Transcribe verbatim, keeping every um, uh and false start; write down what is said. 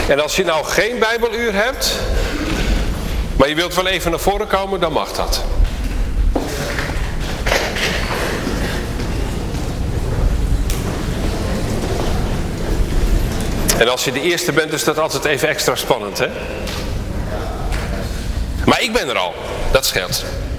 En als je nou geen bijbeluur hebt, maar je wilt wel even naar voren komen, dan mag dat. En als je de eerste bent, is dat altijd even extra spannend, hè? Maar ik ben er al, dat scheelt.